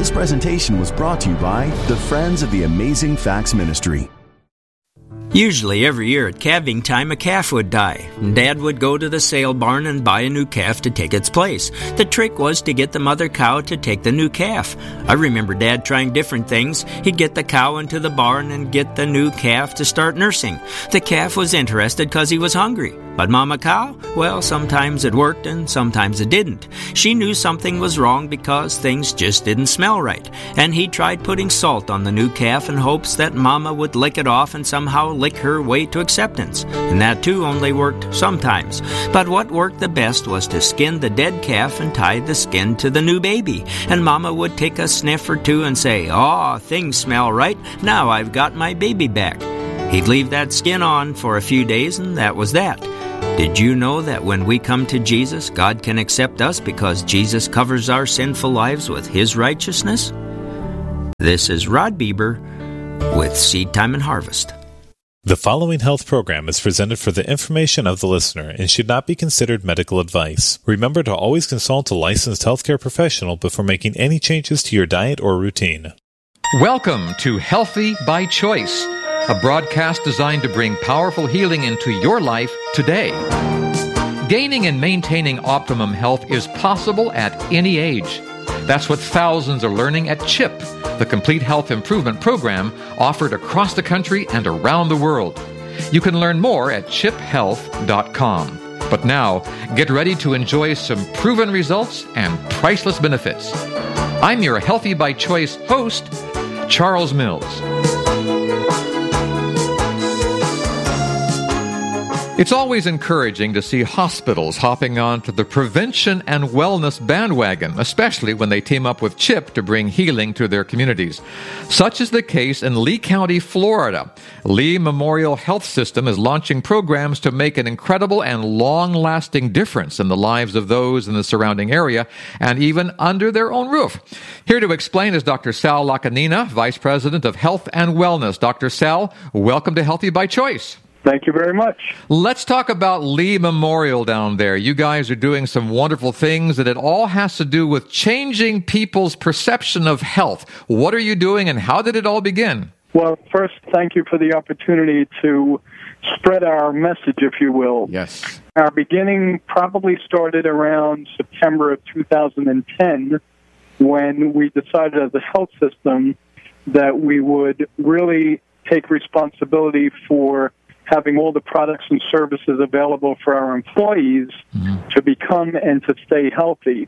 This presentation was brought to you by the Friends of the Amazing Facts Ministry. Usually every year at calving time, a calf would die. Dad would go to the sale barn and buy a new calf to take its place. The trick was to get the mother cow to take the new calf. I remember Dad trying different things. He'd get the cow into the barn and get the new calf to start nursing. The calf was interested because he was hungry. But Mama Cow? Well, sometimes it worked and sometimes it didn't. She knew something was wrong because things just didn't smell right. And he tried putting salt on the new calf in hopes that Mama would lick it off and somehow lick her way to acceptance. And that too only worked sometimes. But what worked the best was to skin the dead calf and tie the skin to the new baby. And Mama would take a sniff or two and say, "Aw, things smell right. Now I've got my baby back." He'd leave that skin on for a few days and that was that. Did you know that when we come to Jesus, God can accept us because Jesus covers our sinful lives with His righteousness? This is Rod Bieber with Seed Time and Harvest. The following health program is presented for the information of the listener and should not be considered medical advice. Remember to always consult a licensed healthcare professional before making any changes to your diet or routine. Welcome to Healthy by Choice, a broadcast designed to bring powerful healing into your life today. Gaining and maintaining optimum health is possible at any age. That's what thousands are learning at CHIP, the Complete Health Improvement Program offered across the country and around the world. You can learn more at chiphealth.com. But now, get ready to enjoy some proven results and priceless benefits. I'm your Healthy by Choice host, Charles Mills. It's always encouraging to see hospitals hopping onto the prevention and wellness bandwagon, especially when they team up with CHIP to bring healing to their communities. Such is the case in Lee County, Florida. Lee Memorial Health System is launching programs to make an incredible and long-lasting difference in the lives of those in the surrounding area and even under their own roof. Here to explain is Dr. Sal Lacanina, Vice President of Health and Wellness. Dr. Sal, welcome to Healthy by Choice. Thank you very much. Let's talk about Lee Memorial down there. You guys are doing some wonderful things, and it all has to do with changing people's perception of health. What are you doing, and how did it all begin? Well, first, thank you for the opportunity to spread our message, if you will. Yes. Our beginning probably started around September of 2010 when we decided as a health system that we would really take responsibility for having all the products and services available for our employees to become and to stay healthy.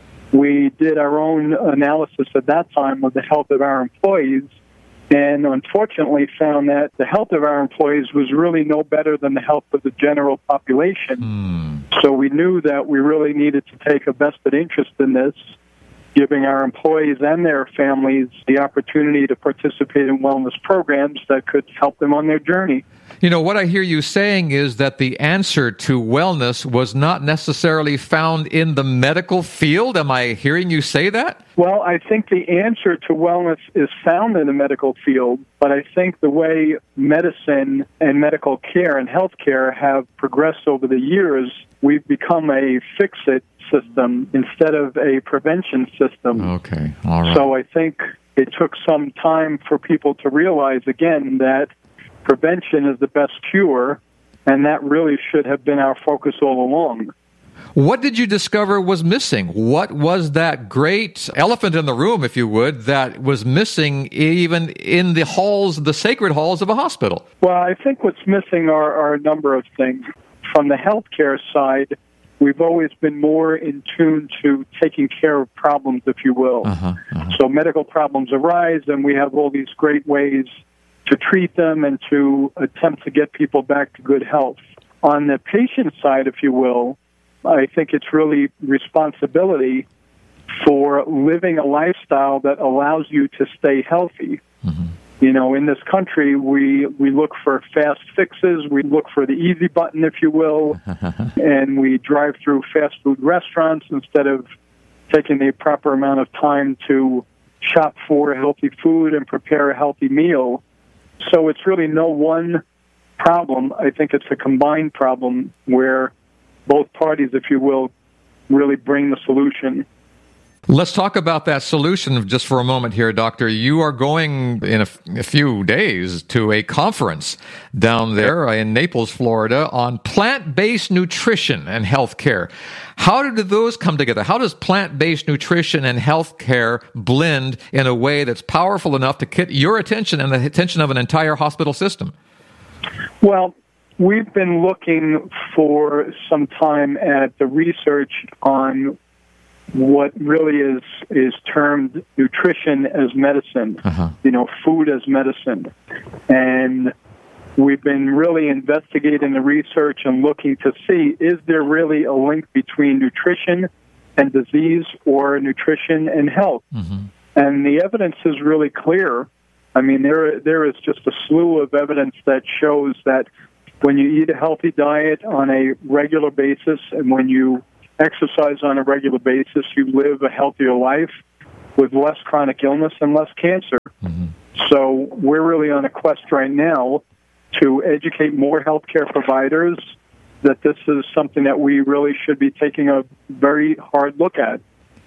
We did our own analysis at that time of the health of our employees and unfortunately found that the health of our employees was really no better than the health of the general population. So we knew that we really needed to take a vested interest in this, giving our employees and their families the opportunity to participate in wellness programs that could help them on their journey. You know, what I hear you saying is that the answer to wellness was not necessarily found in the medical field. Am I hearing you say that? Well, I think the answer to wellness is found in the medical field, but I think the way medicine and medical care and healthcare have progressed over the years, we've become a fix-it system instead of a prevention system. Okay, all right. So I think it took some time for people to realize, again, that prevention is the best cure, and that really should have been our focus all along. What did you discover was missing? What was that great elephant in the room, if you would, that was missing even in the halls, the sacred halls of a hospital? Well, I think what's missing are a number of things. From the healthcare side, we've always been more in tune to taking care of problems, if you will. So medical problems arise, and we have all these great ways to treat them and to attempt to get people back to good health. On the patient side, if you will, I think it's really responsibility for living a lifestyle that allows you to stay healthy. You know, in this country, we look for fast fixes, we look for the easy button, if you will, and we drive through fast food restaurants instead of taking the proper amount of time to shop for healthy food and prepare a healthy meal. So it's really no one problem. I think it's a combined problem where both parties, if you will, really bring the solution. Let's talk about that solution just for a moment here, Doctor. You are going in a few days to a conference down there in Naples, Florida, on plant-based nutrition and healthcare. How do those come together? How does plant-based nutrition and healthcare blend in a way that's powerful enough to get your attention and the attention of an entire hospital system? Well, we've been looking for some time at the research on what really is termed nutrition as medicine, food as medicine. And we've been really investigating the research and looking to see, is there really a link between nutrition and disease or nutrition and health? Mm-hmm. And the evidence is really clear. I mean, there is just a slew of evidence that shows that when you eat a healthy diet on a regular basis and when you exercise on a regular basis, you live a healthier life with less chronic illness and less cancer. Mm-hmm. So we're really on a quest right now to educate more healthcare providers that this is something that we really should be taking a very hard look at.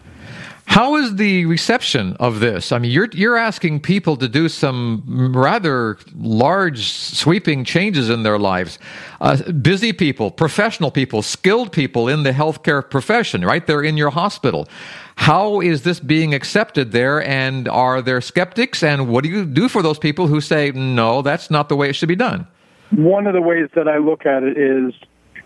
How is the reception of this? I mean, you're asking people to do some rather large, sweeping changes in their lives. Busy people, professional people, skilled people in the healthcare profession, right? They're in your hospital. How is this being accepted there, and are there skeptics? And what do you do for those people who say, no, that's not the way it should be done? One of the ways that I look at it is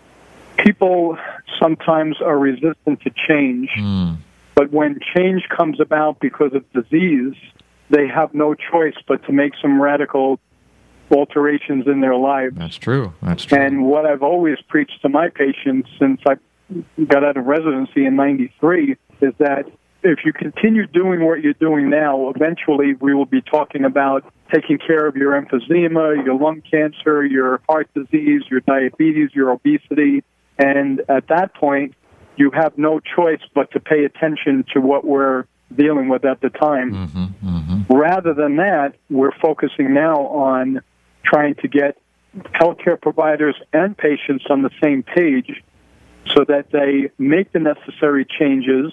people sometimes are resistant to change. But when change comes about because of disease, they have no choice but to make some radical alterations in their lives. That's true. And what I've always preached to my patients since I got out of residency in 93 is that if you continue doing what you're doing now, eventually we will be talking about taking care of your emphysema, your lung cancer, your heart disease, your diabetes, your obesity. And at that point, you have no choice but to pay attention to what we're dealing with at the time. Mm-hmm, mm-hmm. Rather than that, we're focusing now on trying to get healthcare providers and patients on the same page so that they make the necessary changes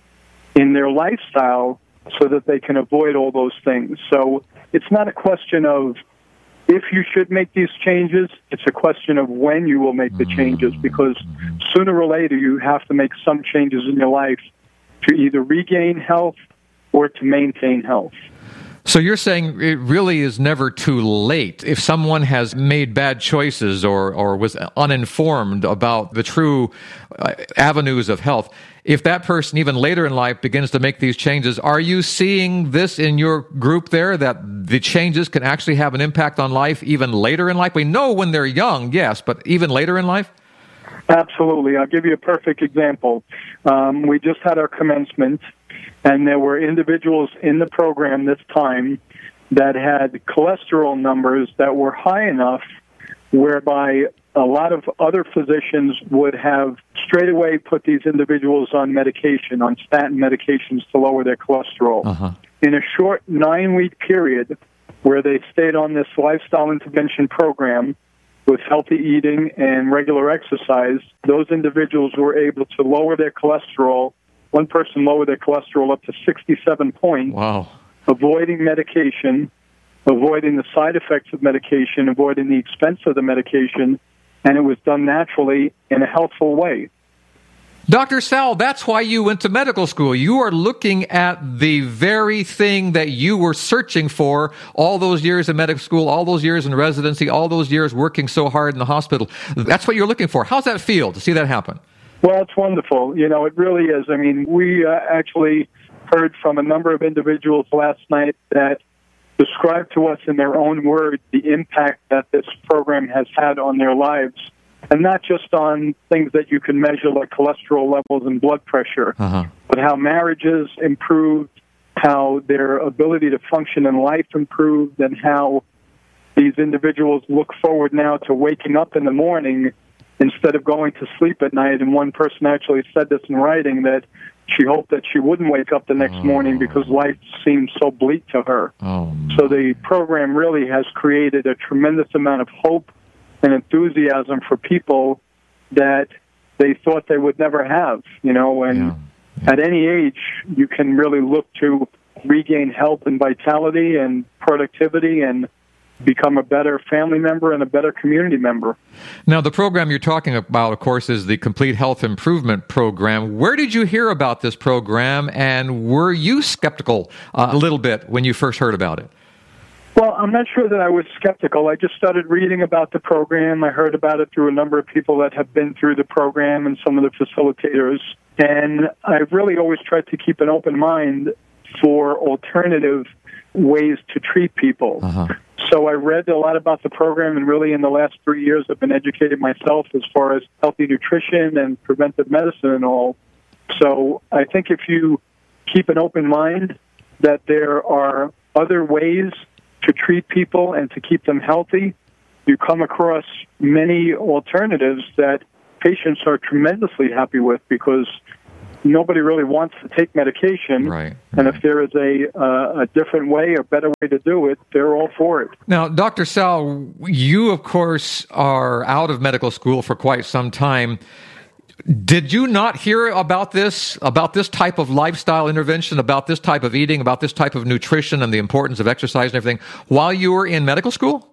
in their lifestyle so that they can avoid all those things. So it's not a question of if you should make these changes, it's a question of when you will make the changes, because sooner or later you have to make some changes in your life to either regain health or to maintain health. So you're saying it really is never too late. If someone has made bad choices or was uninformed about the true avenues of health, if that person even later in life begins to make these changes, are you seeing this in your group there, that the changes can actually have an impact on life even later in life? We know when they're young, yes, but even later in life? Absolutely. I'll give you a perfect example. We just had our commencement, and there were individuals in the program this time that had cholesterol numbers that were high enough whereby a lot of other physicians would have straight away put these individuals on medication, on statin medications to lower their cholesterol. Uh-huh. In a short 9-week period where they stayed on this lifestyle intervention program with healthy eating and regular exercise, those individuals were able to lower their cholesterol. One person lowered their cholesterol up to 67 points, wow, avoiding medication, avoiding the side effects of medication, avoiding the expense of the medication, and it was done naturally in a healthful way. Dr. Sal, that's why you went to medical school. You are looking at the very thing that you were searching for all those years in medical school, all those years in residency, all those years working so hard in the hospital. That's what you're looking for. How's that feel to see that happen? Well, it's wonderful. You know, it really is. I mean, we actually heard from a number of individuals last night that described to us in their own words the impact that this program has had on their lives. And not just on things that you can measure like cholesterol levels and blood pressure, but how marriages improved, how their ability to function in life improved, and how these individuals look forward now to waking up in the morning instead of going to sleep at night. And one person actually said this in writing, that she hoped that she wouldn't wake up the next morning because life seemed so bleak to her. So the program really has created a tremendous amount of hope and enthusiasm for people that they thought they would never have, you know, and At any age, you can really look to regain health and vitality and productivity and become a better family member and a better community member. Now, the program you're talking about, of course, is the Complete Health Improvement Program. Where did you hear about this program, and were you skeptical a little bit when you first heard about it? Well, I'm not sure that I was skeptical. I just started reading about the program. I heard about it through a number of people that have been through the program and some of the facilitators. And I've really always tried to keep an open mind for alternative ways to treat people. So I read a lot about the program, and really in the last 3 years I've been educating myself as far as healthy nutrition and preventive medicine and all. So I think if you keep an open mind that there are other ways to treat people and to keep them healthy, you come across many alternatives that patients are tremendously happy with, because nobody really wants to take medication. Right. And if there is a different way, a better way to do it, they're all for it. Now, Dr. Sal, you, of course, are out of medical school for quite some time. Did you not hear about this type of lifestyle intervention, about this type of eating, about this type of nutrition and the importance of exercise and everything while you were in medical school?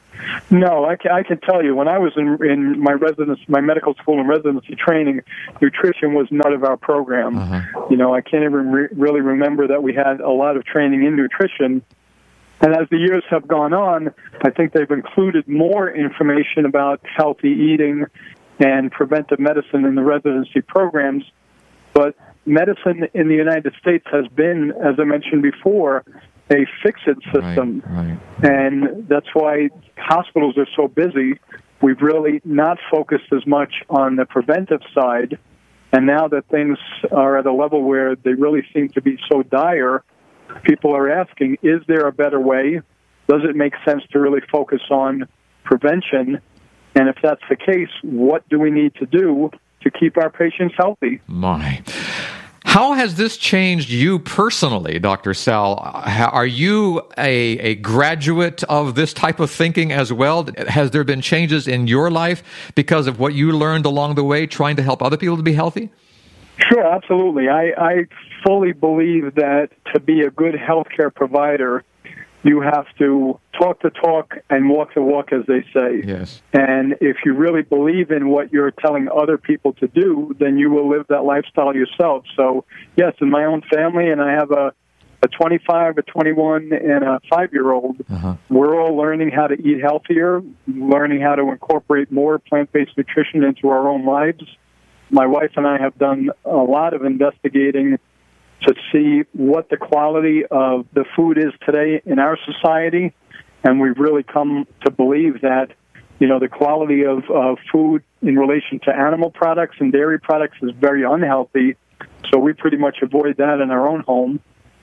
No, I can tell you, when I was in my medical school and residency training, nutrition was none of our program. You know, I can't even really remember that we had a lot of training in nutrition. And as the years have gone on, I think they've included more information about healthy eating and preventive medicine in the residency programs. But medicine in the United States has been, as I mentioned before, a fix-it system. Right. And that's why hospitals are so busy. We've really not focused as much on the preventive side. And now that things are at a level where they really seem to be so dire, people are asking, is there a better way? Does it make sense to really focus on prevention? And if that's the case, what do we need to do to keep our patients healthy? My. How has this changed you personally, Dr. Sal? Are you a graduate of this type of thinking as well? Has there been changes in your life because of what you learned along the way trying to help other people to be healthy? Sure, absolutely. I fully believe that to be a good healthcare provider, you have to talk the talk and walk the walk, as they say. Yes. And if you really believe in what you're telling other people to do, then you will live that lifestyle yourself. So, yes, in my own family, and I have a 25, a 21, and a 5-year-old, we're all learning how to eat healthier, learning how to incorporate more plant-based nutrition into our own lives. My wife and I have done a lot of investigating to see what the quality of the food is today in our society, and we've really come to believe that, you know, the quality of food in relation to animal products and dairy products is very unhealthy, so we pretty much avoid that in our own home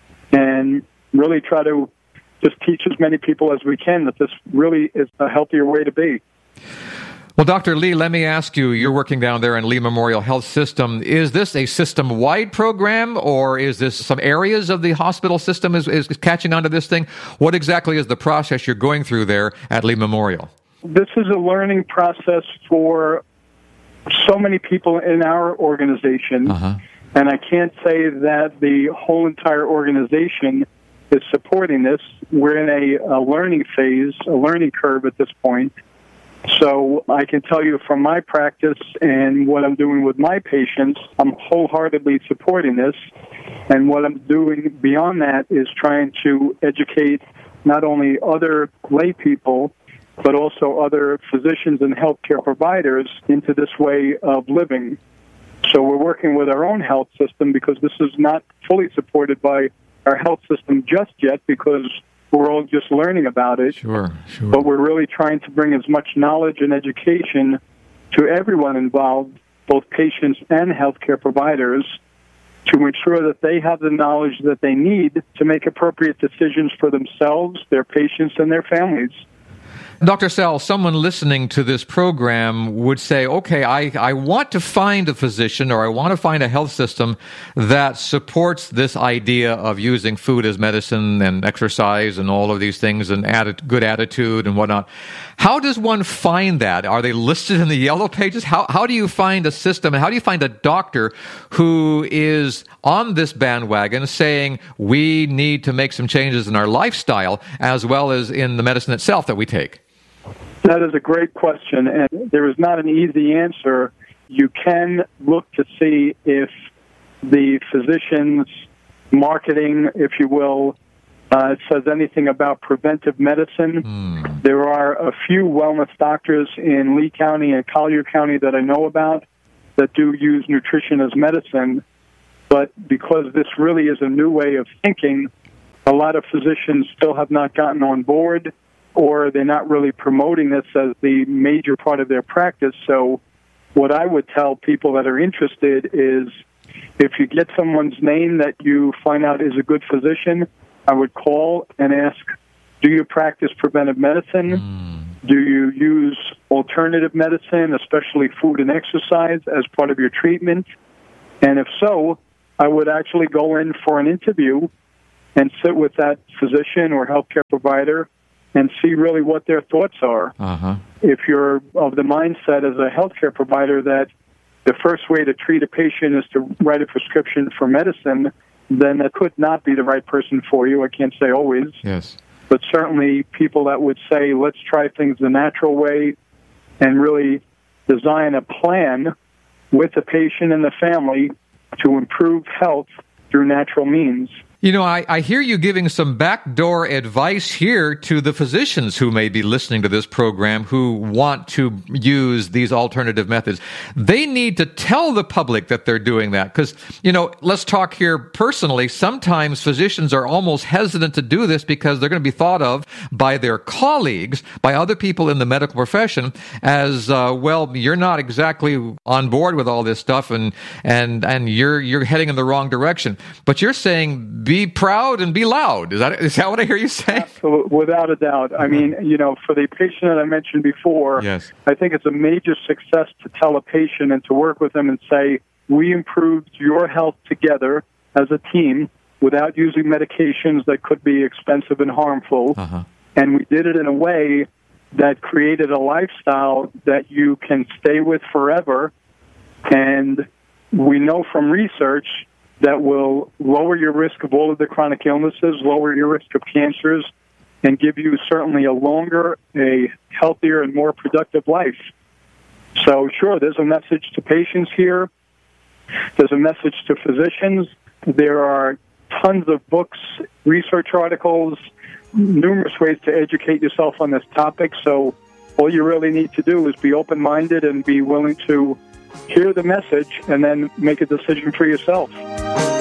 and really try to just teach as many people as we can that this really is a healthier way to be. Well, Dr. Lee, let me ask you, you're working down there in Lee Memorial Health System. Is this a system-wide program, or is this some areas of the hospital system is catching on to this thing? What exactly is the process you're going through there at Lee Memorial? This is a learning process for so many people in our organization, and I can't say that the whole entire organization is supporting this. We're in a learning phase, a learning curve at this point. So I can tell you from my practice and what I'm doing with my patients, I'm wholeheartedly supporting this. And what I'm doing beyond that is trying to educate not only other lay people, but also other physicians and healthcare providers into this way of living. So we're working with our own health system, because this is not fully supported by our health system just yet, because we're all just learning about it. Sure. But we're really trying to bring as much knowledge and education to everyone involved, both patients and healthcare providers, to ensure that they have the knowledge that they need to make appropriate decisions for themselves, their patients, and their families. Dr. Sal, someone listening to this program would say, okay, I want to find a physician, or I want to find a health system that supports this idea of using food as medicine and exercise and all of these things and good attitude and whatnot. How does one find that? Are they listed in the yellow pages? How do you find a system, and how do you find a doctor who is on this bandwagon saying we need to make some changes in our lifestyle as well as in the medicine itself that we take? That is a great question, and there is not an easy answer. You can look to see if the physician's marketing, if you will, says anything about preventive medicine. There are a few wellness doctors in Lee County and Collier County that I know about that do use nutrition as medicine, but because this really is a new way of thinking, a lot of physicians still have not gotten on board, or they're not really promoting this as the major part of their practice. So what I would tell people that are interested is if you get someone's name that you find out is a good physician, I would call and ask, do you practice preventive medicine? Do you use alternative medicine, especially food and exercise, as part of your treatment? And if so, I would actually go in for an interview and sit with that physician or healthcare provider and see really what their thoughts are. If you're of the mindset as a healthcare provider that the first way to treat a patient is to write a prescription for medicine, then that could not be the right person for you. I can't say always. Yes. But certainly people that would say, let's try things the natural way and really design a plan with the patient and the family to improve health through natural means. You know, I hear you giving some backdoor advice here to the physicians who may be listening to this program who want to use these alternative methods. They need to tell the public that they're doing that because, you know, let's talk here personally. Sometimes physicians are almost hesitant to do this because they're going to be thought of by their colleagues, by other people in the medical profession as, well, you're not exactly on board with all this stuff and you're heading in the wrong direction. But you're saying be proud and be loud. Is that what I hear you say? Absolutely, without a doubt. I mean, you know, for the patient that I mentioned before, yes. I think it's a major success to tell a patient and to work with them and say, we improved your health together as a team without using medications that could be expensive and harmful. And we did it in a way that created a lifestyle that you can stay with forever. And we know from research that will lower your risk of all of the chronic illnesses, lower your risk of cancers, and give you certainly a longer, a healthier, and more productive life. So, sure, there's a message to patients here. There's a message to physicians. There are tons of books, research articles, numerous ways to educate yourself on this topic. So all you really need to do is be open-minded and be willing to hear the message and then make a decision for yourself.